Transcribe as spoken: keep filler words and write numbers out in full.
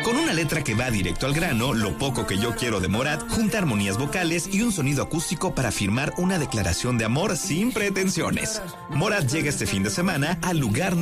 Con una letra que va directo al grano, lo poco que yo quiero de Morat, junta armonías vocales y un sonido acústico para firmar una declaración de amor sin pretensiones. Morat llega este fin de semana al lugar